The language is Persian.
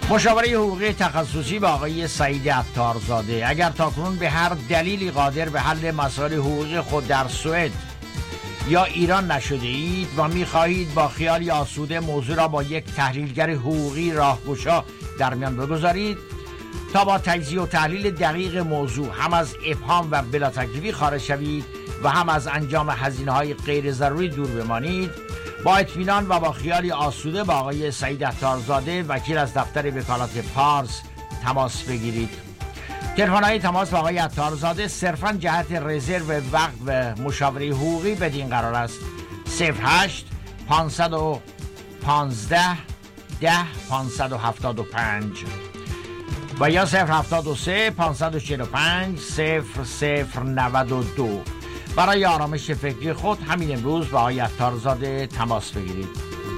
مشاوره حقوقی تخصصی با آقای سعید عطارزاده. اگر تاکنون به هر دلیلی قادر به حل مسائل حقوقی خود در سوئد یا ایران نشده اید و می‌خواهید با خیالی آسوده موضوع را با یک تحلیلگر حقوقی راهگشا در میان بگذارید تا با تجزیه و تحلیل دقیق موضوع هم از ابهام و بلا تکلیفی خارج شوید و هم از انجام هزینه‌های غیر ضروری دور بمانید، با اطمینان و با خیالی آسوده با آقای سعید عطارزاده وکیل از دفتر وکالت پارس تماس بگیرید. تلفن‌های تماس با آقای عطارزاده صرفاً جهت رزرو وقت و مشاوره حقوقی بدین قرار است: 08 515 10 575 و یا 073 545 0092. برای آرامش فکری خود همین امروز با آقای عطارزاده تماس بگیرید.